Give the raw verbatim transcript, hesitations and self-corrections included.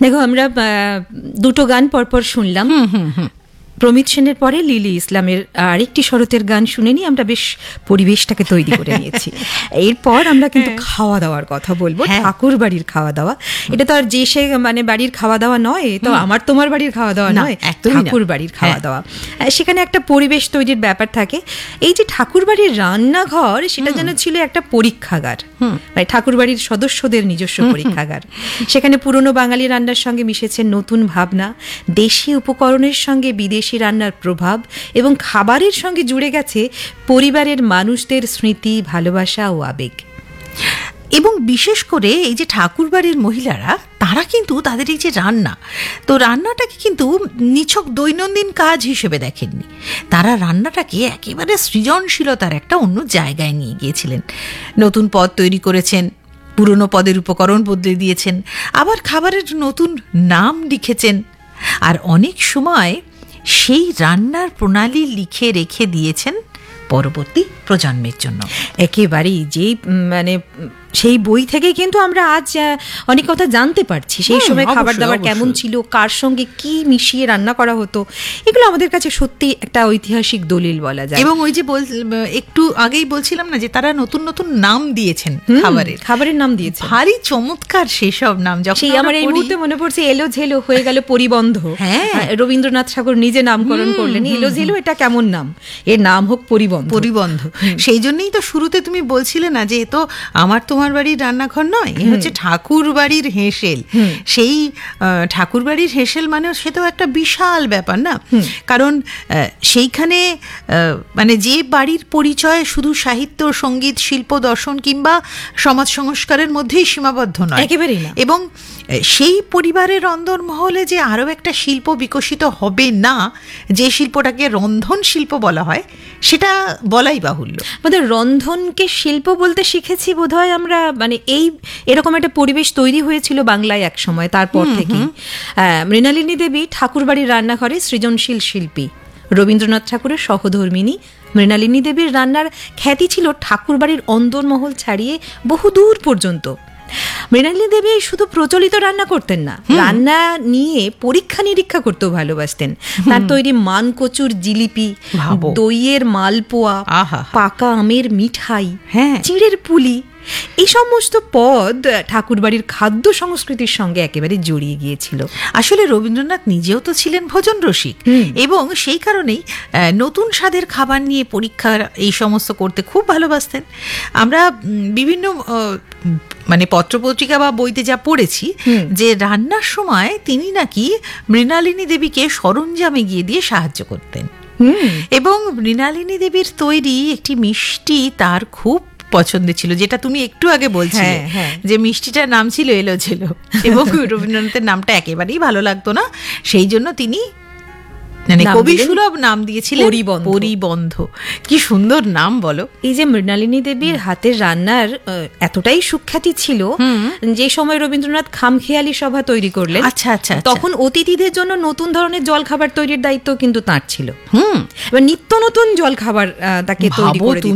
দেখো, আমরা দুটো গান পরপর শুনলাম। প্রমিত সেনের পরে লিলি ইসলামের আরেকটি শরতের গান শুনে নিয়ে আমরা বেশ পরিবেশটাকে তৈরি করে নিয়েছি। এরপর আমরা কিন্তু খাওয়া দাওয়ার কথা বলবো, ঠাকুর বাড়ির খাওয়া দাওয়া। এটা তো আর যে সে মানে বাড়ির খাওয়া দাওয়া নয়, তো আমার তোমার বাড়ির খাওয়া দাওয়া নয়, ঠাকুর বাড়ির খাওয়া দাওয়া। সেখানে একটা পরিবেশ তৈরির ব্যাপার থাকে। এই যে ঠাকুর বাড়ির রান্নাঘর, সেটা যেন ছিল একটা পরীক্ষাগার, মানে ঠাকুর বাড়ির সদস্যদের নিজস্ব পরীক্ষাগার। সেখানে পুরনো বাঙালি রান্নার সঙ্গে মিশেছে নতুন ভাবনা, দেশি উপকরণের সঙ্গে বিদেশি রান্নার প্রভাব, এবং খাবারের সঙ্গে জুড়ে গেছে পরিবারের মানুষদের স্মৃতি, ভালোবাসা ও আবেগ। এবং বিশেষ করে এই যে ঠাকুর বাড়ির মহিলারা, তারা কিন্তু তাদের এই যে রান্না, তো রান্নাটাকে কিন্তু নিছক দৈনন্দিন কাজ হিসেবে দেখেননি। তারা রান্নাটাকে একেবারে সৃজনশীলতার একটা অন্য জায়গায় নিয়ে গিয়েছিলেন। নতুন পদ তৈরি করেছেন, পুরনো পদের উপকরণ বদলে দিয়েছেন, আবার খাবারের নতুন নাম লিখেছেন, আর অনেক সময় সেই রান্নার প্রণালী লিখে রেখে দিয়েছেন পরবর্তী প্রজন্মের জন্য। একেবারেই যেই মানে সেই বই থেকে কিন্তু আমরা আজ অনেক কথা জানতে পারছি। সেই সময় খাবার দাবার কেমন ছিল, কার সঙ্গে কি মিশিয়ে রান্না করা হতো, এগুলো আমাদের কাছে সত্যি একটা ঐতিহাসিক দলিল বলা যায়। এবং ওই যে একটু আগেই বলছিলাম না যে তারা নতুন নতুন নাম দিয়েছেন, খাবারের খাবারের নাম দিয়েছে, ভারী চমৎকার সেসব নাম। যখন আমার এই মুহূর্তে মনে পড়ছে এলো ঝেলো হয়ে গেল পরিবন্ধ। হ্যাঁ, রবীন্দ্রনাথ ঠাকুর নিজে নামকরণ করলেন, এলো ঝেলো এটা কেমন নাম, এর নাম হোক পরিবন্ধ। পরিবন্ধ সেই জন্যই তো শুরুতে তুমি বলছিলে না যে এ তো আমার তোমার বাড়ির রান্নাঘর নয়, এ হচ্ছে ঠাকুর বাড়ির হেঁসেল। সেই ঠাকুর বাড়ির হেঁসেল মানে সে তো একটা বিশাল ব্যাপার না, কারণ সেইখানে মানে যে বাড়ির পরিচয় শুধু সাহিত্য, সঙ্গীত, শিল্প, দর্শন কিংবা সমাজ সংস্কারের মধ্যেই সীমাবদ্ধ নয়, একেবারেই না। এবং সেই পরিবারের অন্দরমহলে যে আরও একটা শিল্প বিকশিত হবে না, যে শিল্পটাকে রন্ধন শিল্প বলা হয়, সেটা বলাই বাহুল্য। আমাদের রন্ধনকে শিল্প বলতে শিখেছি বোধহয় আমরা, মানে এই এরকম একটা পরিবেশ তৈরি হয়েছিল বাংলায় এক সময়। তারপর থেকেই মৃণালিনী দেবী ঠাকুরবাড়ির রান্নাঘরে সৃজনশীল শিল্পী। রবীন্দ্রনাথ ঠাকুরের সহধর্মিনী মৃণালিনী দেবীর রান্নার খ্যাতি ছিল ঠাকুরবাড়ির অন্দরমহল ছাড়িয়ে বহুদূর পর্যন্ত। মৃণালিনী দেবী শুধু প্রচলিত রান্না করতেন না, রান্না নিয়ে পরীক্ষা নিরীক্ষা করতেও ভালোবাসতেন। তার তৈরি মানকচুর জিলিপি, দইয়ের মালপোয়া, পাকা আমের মিঠাই, চিড়ের পুলি, এই সমস্ত পদ ঠাকুরবাড়ির খাদ্য সংস্কৃতির সঙ্গে একেবারে জড়িয়ে গিয়েছিল। আসলে রবীন্দ্রনাথ নিজেও তো ছিলেন ভোজন রসিক, এবং সেই কারণেই নতুন স্বাদের খাবার নিয়ে পরীক্ষা এই সমস্ত করতে খুব ভালোবাসতেন। আমরা বিভিন্ন মানে পত্রপত্রিকা বা বইতে যা পড়েছি যে রান্নার সময় তিনি নাকি মৃণালিনী দেবীকে সরঞ্জাম এগিয়ে দিয়ে সাহায্য করতেন, এবং মৃণালিনী দেবীর তৈরি একটি মিষ্টি তার খুব পছন্দের ছিল, যেটা তুমি একটু আগে বলছিলে যে মিষ্টিটার নাম ছিল এলো ঝেলো, এবং রবীন্দ্রনাথের নামটা একেবারেই ভালো লাগতো না, সেই জন্য তিনি মানে কবি সুলভ নাম দিয়েছিলেন পরিবন্ধ। কি সুন্দর নাম বলো। এই যে মৃণালিনী দেবীর হাতের রান্নার এতটাই সুখ্যাতি ছিল, যে সময় রবীন্দ্রনাথ খামখেয়ালি সভা তৈরি করলেন, আচ্ছা আচ্ছা, তখন অতিথিদের জন্য নতুন ধরনের জল খাবার তৈরির দায়িত্ব কিন্তু তাঁর ছিল। হুম, এবার নিত্য নতুন জল খাবার তাকে তৈরি করে